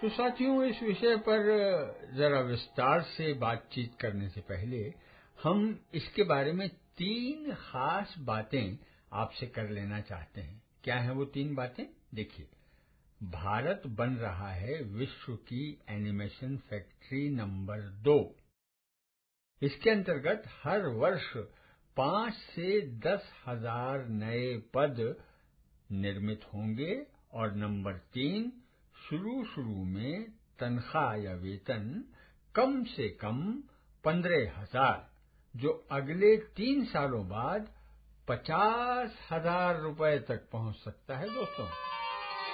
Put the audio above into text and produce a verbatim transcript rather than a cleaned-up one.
तो साथियों, इस विषय पर जरा विस्तार से बातचीत करने से पहले हम इसके बारे में तीन खास बातें आपसे कर लेना चाहते हैं। क्या हैं वो तीन बातें? देखिए, भारत बन रहा है विश्व की एनिमेशन फैक्ट्री नंबर दो। इसके अंतर्गत हर वर्ष पांच से दस हजार नए पद निर्मित होंगे और नंबर तीन, शुरू शुरू में तनख्वाह या वेतन कम से कम पंद्रह हजार, जो अगले तीन सालों बाद पचास हजार रुपए तक पहुंच सकता है। दोस्तों,